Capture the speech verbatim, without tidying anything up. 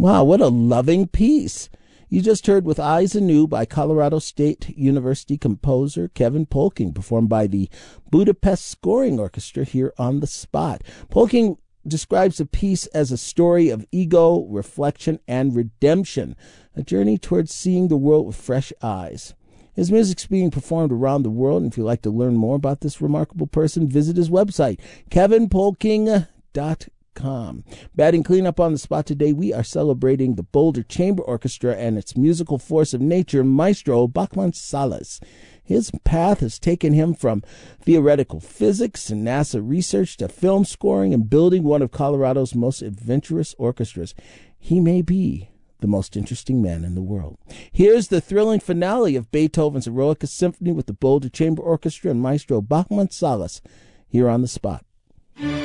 Wow, what a loving piece. You just heard With Eyes Anew by Colorado State University composer Kevin Polking, performed by the Budapest Scoring Orchestra here on the spot. Polking describes the piece as a story of ego, reflection, and redemption, a journey towards seeing the world with fresh eyes. His music's being performed around the world, and if you'd like to learn more about this remarkable person, visit his website, kevin polking dot com. Batting cleanup on the spot today, we are celebrating the Boulder Chamber Orchestra and its musical force of nature, Maestro Bachman Salas. His path has taken him from theoretical physics and NASA research to film scoring and building one of Colorado's most adventurous orchestras. He may be the most interesting man in the world. Here's the thrilling finale of Beethoven's Eroica Symphony with the Boulder Chamber Orchestra and Maestro Bachman Salas here on the spot.